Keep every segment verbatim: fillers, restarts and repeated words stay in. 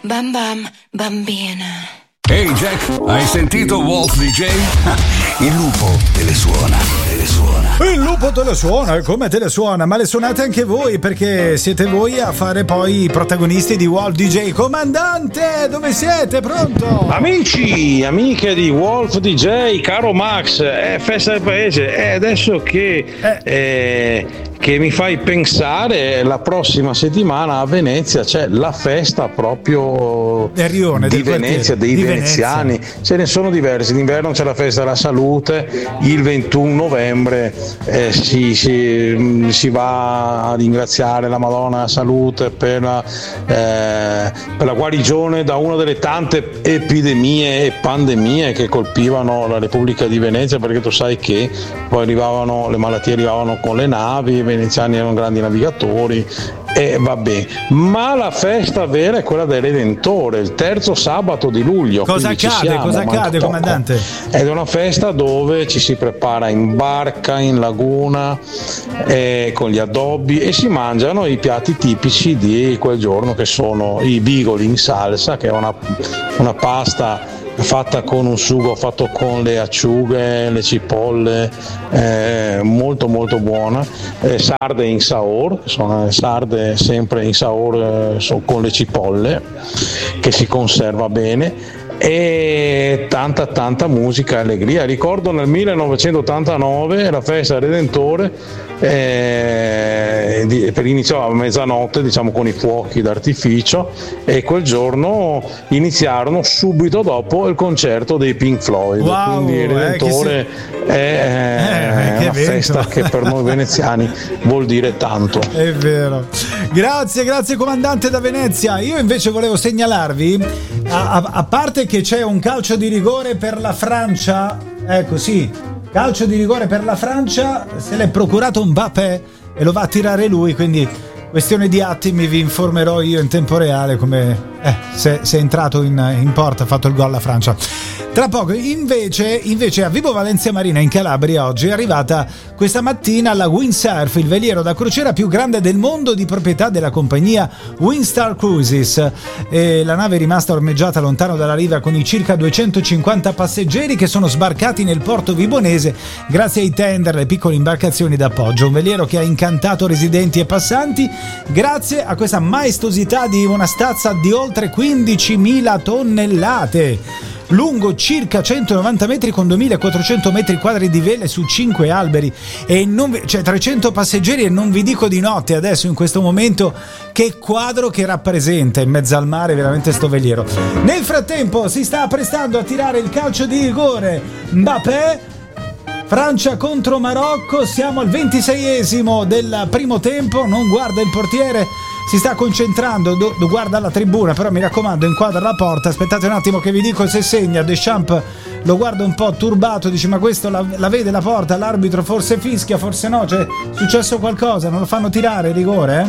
Bam bam, bambina. Ehi hey Jack, hai sentito Wolf D J? Il lupo te le suona, te le suona. Il lupo te le suona, e come te le suona? Ma le suonate anche voi, perché siete voi a fare poi i protagonisti di Wolf D J. Comandante, dove siete? Pronto? Amici, amiche di Wolf D J, caro Max, è festa del paese. E adesso che... Eh. Eh, che mi fai pensare, la prossima settimana a Venezia c'è la festa proprio Rione, di Venezia, dei di veneziani. Venezia. Ce ne sono diversi. D'inverno c'è la festa della salute, il ventuno novembre eh, si, si, si va a ringraziare la Madonna della Salute per la, eh, per la guarigione da una delle tante epidemie e pandemie che colpivano la Repubblica di Venezia, perché tu sai che poi arrivavano, le malattie arrivavano con le navi, i veneziani erano grandi navigatori e vabbè, ma la festa vera è quella del Redentore, il terzo sabato di luglio. Cosa accade? Siamo, Cosa accade, poco. comandante? Ed è una festa dove ci si prepara in barca, in laguna, eh, con gli addobbi, e si mangiano i piatti tipici di quel giorno, che sono i bigoli in salsa, che è una, una pasta fatta con un sugo fatto con le acciughe, le cipolle, eh, molto molto buona, eh, sarde in saor, sono sarde sempre in saor, eh, con le cipolle, che si conserva bene, e tanta tanta musica e allegria. Ricordo nel millenovecentottantanove la festa Redentore, eh, di, per iniziò a mezzanotte, diciamo, con i fuochi d'artificio, e quel giorno iniziarono subito dopo il concerto dei Pink Floyd. Wow, quindi il Redentore eh, si... è, eh, è una festa che per noi veneziani vuol dire tanto. È vero. Grazie, grazie comandante da Venezia. Io invece volevo segnalarvi, a, a, a parte che c'è un calcio di rigore per la Francia, ecco sì, calcio di rigore per la Francia, se l'è procurato Mbappé e lo va a tirare lui, quindi questione di attimi vi informerò io in tempo reale come eh, se, se è entrato in, in porta, ha fatto il gol la Francia. Tra poco, invece, invece a Vibo Valencia Marina in Calabria oggi è arrivata questa mattina la Windsurf, il veliero da crociera più grande del mondo di proprietà della compagnia Windstar Cruises. E la nave è rimasta ormeggiata lontano dalla riva con i circa duecentocinquanta passeggeri che sono sbarcati nel porto vibonese grazie ai tender, le piccole imbarcazioni d'appoggio. Un veliero che ha incantato residenti e passanti grazie a questa maestosità di una stazza di oltre quindicimila tonnellate. Lungo circa centonovanta metri con duemilaquattrocento metri quadri di vele su cinque alberi, e non vi, cioè trecento passeggeri, e non vi dico di notte adesso in questo momento che quadro che rappresenta in mezzo al mare veramente sto veliero. Nel frattempo si sta apprestando a tirare il calcio di rigore Mbappé. Francia contro Marocco, siamo al ventiseiesimo del primo tempo, non guarda il portiere, si sta concentrando, do, do, guarda la tribuna, però mi raccomando inquadra la porta. Aspettate un attimo che vi dico se segna. Deschamps lo guarda un po' turbato, dice ma questo la, la vede la porta, l'arbitro forse fischia, forse no, c'è successo qualcosa, non lo fanno tirare rigore,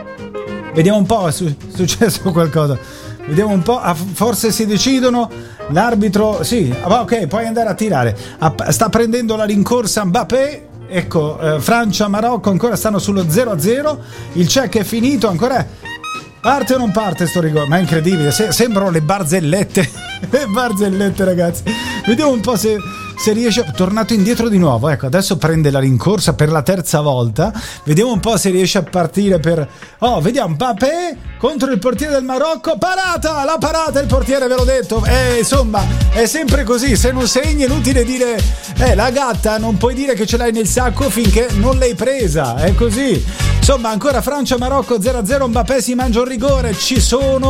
eh? Vediamo un po', è su, successo qualcosa, vediamo un po', ah, forse si decidono, l'arbitro, sì, ok, puoi andare a tirare, sta prendendo la rincorsa Mbappé. Ecco, eh, Francia-Marocco ancora stanno sullo zero a zero, il check è finito, ancora parte o non parte sto rigore? Ma è incredibile, se, sembrano le barzellette, le barzellette ragazzi. Vediamo un po' se, se riesce, tornato indietro di nuovo, ecco, adesso prende la rincorsa per la terza volta, vediamo un po' se riesce a partire per, oh, vediamo, Mbappé contro il portiere del Marocco, parata, la parata, il portiere ve l'ho detto, eh, insomma, è sempre così, se non segni è inutile dire, eh, la gatta non puoi dire che ce l'hai nel sacco finché non l'hai presa, è così. Insomma, ancora Francia-Marocco zero a zero, Mbappé si mangia un rigore, ci sono